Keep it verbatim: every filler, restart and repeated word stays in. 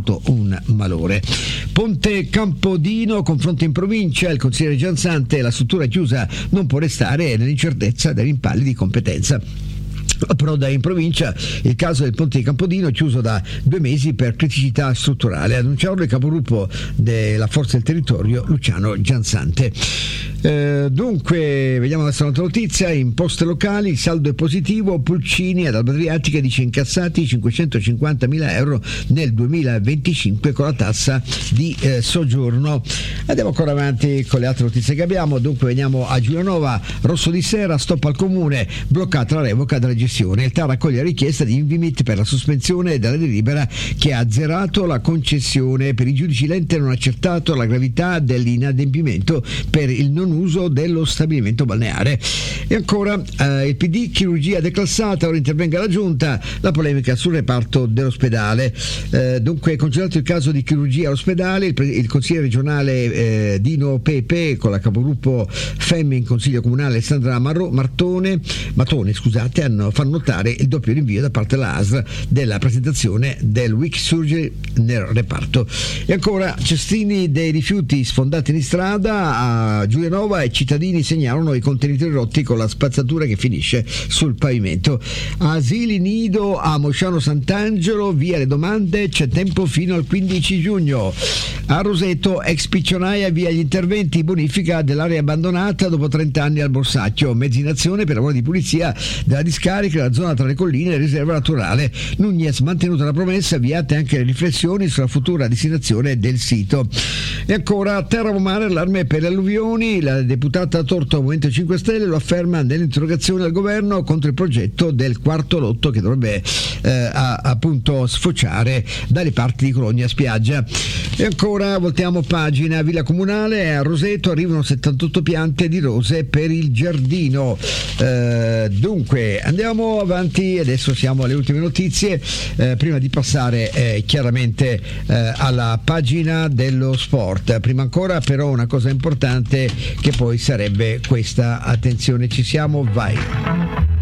avuto un malore. Ponte Campodino, confronto in provincia, il consigliere Giansante, la struttura chiusa non può restare nell'incertezza dei rimpalli di competenza. Approda in provincia il caso del ponte di Campodino, chiuso da due mesi per criticità strutturale. Annunciarlo il capogruppo della Forza del Territorio Luciano Giansante. Eh, dunque, vediamo adesso un'altra notizia. In poste locali il saldo è positivo. Pulcini ad Alba Adriatica dice incassati cinquecentocinquantamila euro nel duemilaventicinque con la tassa di eh, soggiorno. Andiamo ancora avanti con le altre notizie che abbiamo. Dunque veniamo a Giulianova. Rosso di Sera, stop al comune, bloccata la revoca della gestione. Il T A R raccoglie la richiesta di Invimit per la sospensione della delibera che ha azzerato la concessione. Per i giudici l'ente non ha accertato la gravità dell'inadempimento per il non uso dello stabilimento balneare. E ancora eh, il P D, chirurgia declassata, ora intervenga la giunta, la polemica sul reparto dell'ospedale. Eh, dunque congelato il caso di chirurgia all'ospedale, il, il consigliere regionale eh, Dino Pepe con la capogruppo Femmi in consiglio comunale Alessandra Marro, Martone, Matone scusate, hanno fanno notare il doppio rinvio da parte della A S L della presentazione del Week Surgery nel reparto. E ancora cestini dei rifiuti sfondati in strada a Giulianova e cittadini segnalano i contenitori rotti con la spazzatura che finisce sul pavimento. Asili nido a Mosciano Sant'Angelo, via le domande, c'è tempo fino al quindici giugno. A Roseto, ex piccionaia, via gli interventi, bonifica dell'area abbandonata dopo trenta anni al Borsacchio, mezzi in azione per lavori di pulizia della discarica nella zona tra le colline e riserva naturale. Nunez mantenuta la promessa, avviate anche le riflessioni sulla futura destinazione del sito. E ancora a Terra Mare, allarme per le alluvioni, la deputata Torto Movimento cinque Stelle lo afferma nell'interrogazione al governo contro il progetto del quarto lotto che dovrebbe eh, a, appunto sfociare dalle parti di Cologna Spiaggia. E ancora voltiamo pagina, Villa Comunale, a Roseto arrivano settantotto piante di rose per il giardino. Eh, dunque andiamo avanti, adesso siamo alle ultime notizie, eh, prima di passare eh, chiaramente eh, alla pagina dello sport. Prima ancora però una cosa importante che poi sarebbe questa, attenzione, ci siamo, vai.